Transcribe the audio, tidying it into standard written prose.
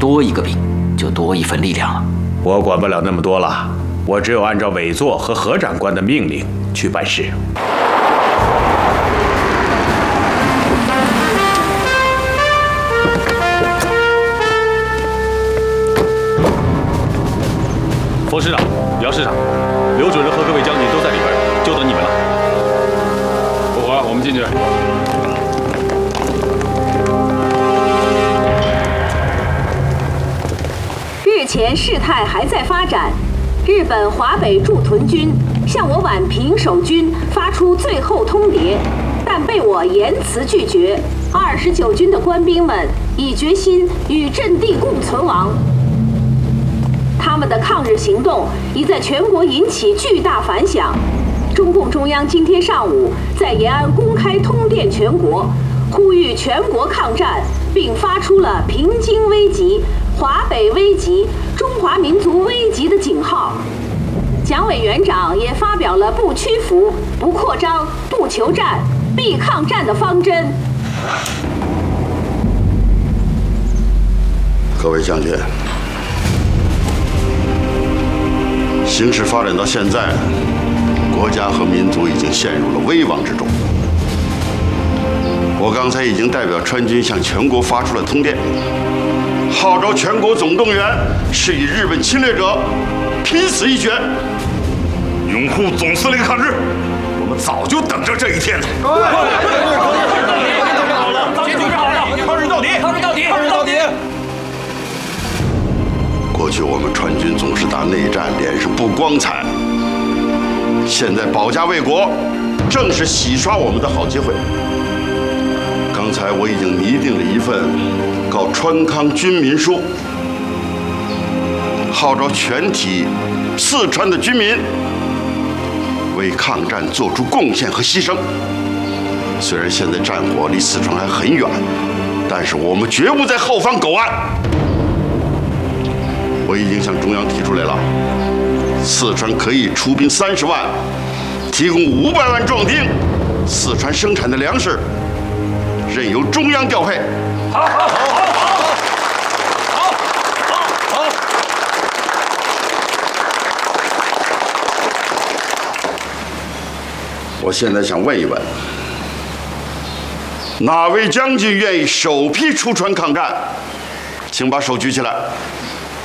多一个兵，就多一份力量了。 我管不了那么多了，我只有按照委座和何长官的命令去办事。 冯师长、姚师长、刘主任和各位将军都在里边，就等你们了。不会，我们进去。 日前事态还在发展，日本华北驻屯军向我皖平守军发出最后通牒，但被我严词拒绝。29军的官兵们已决心与阵地共存亡。他们的抗日行动已在全国引起巨大反响。中共中央今天上午在延安公开通电全国，呼吁全国抗战，并发出了平津危急、华北危急、中华民族危急的警号。蒋委员长也发表了不屈服、不扩张、不求战、必抗战的方针。 各位将军，形势发展到现在，国家和民族已经陷入了危亡之中。我刚才已经代表川军向全国发出了通电，号召全国总动员，是与日本侵略者拼死一决， 拥护总司令抗日。我们早就等着这一天了。 抗日到底！抗日到底！抗日到底！ 过去我们川军总是打内战，脸上不光彩。现在保家卫国，正是洗刷我们的好机会。刚才我已经拟定了一份告川康军民书，号召全体四川的军民为抗战做出贡献和牺牲。虽然现在战火离四川还很远，但是我们绝不在后方苟安。我已经向中央提出来了，四川可以出兵30万，提供500万壮丁，四川生产的粮食任由中央调配。好。我现在想问一问，哪位将军愿意首批出川抗战？请把手举起来。